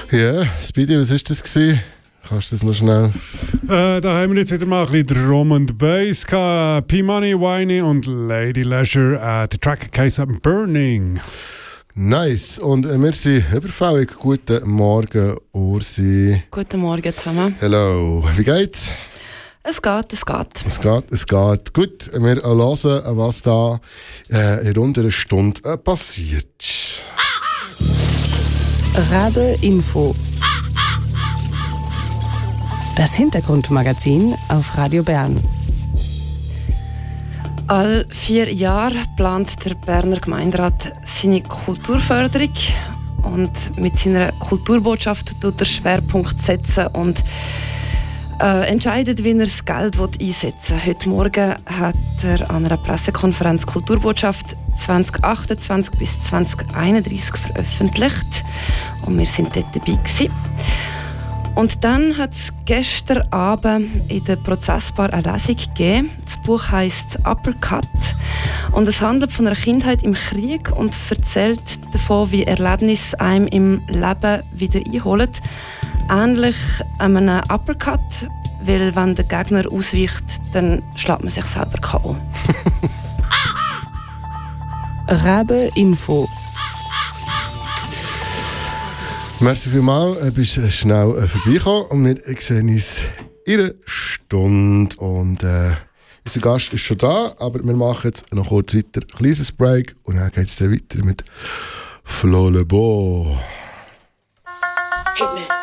Ja, Speedy, was war das gewesen? Kannst du das noch schnell? Da haben wir jetzt wieder mal ein bisschen Drum und Bass gehabt. P-Money, Winey und Lady Leisure. Der Track Case Up Burning. Nice. Und wir sind überfällig. Guten Morgen, Ursi. Guten Morgen zusammen. Hello. Wie geht's? Es geht. Es geht. Gut, wir hören, was da in rund einer Stunde passiert. Radl Info. Das Hintergrundmagazin auf Radio Bern. Alle 4 Jahre plant der Berner Gemeinderat seine Kulturförderung und mit seiner Kulturbotschaft tut er Schwerpunkt setzen und entscheidet, wie er das Geld einsetzen will. Heute Morgen hat er an einer Pressekonferenz Kulturbotschaft 2028 bis 2031 veröffentlicht und wir sind dort dabei gewesen. Und dann hat es gestern Abend in der Prozessbar eine Lesung gegeben. Das Buch heisst «Uppercut» und es handelt von einer Kindheit im Krieg und erzählt davon, wie Erlebnisse einem im Leben wieder einholen. Ähnlich einem Uppercut, weil wenn der Gegner ausweicht, dann schlägt man sich selber K.O. Rabe Info. Merci vielmals, du bist schnell vorbeigekommen und wir sehen uns in einer Stunde. Und unser Gast ist schon da, aber wir machen jetzt noch kurz weiter ein kleines Break und dann geht es weiter mit Flo Le Beau. Hitman.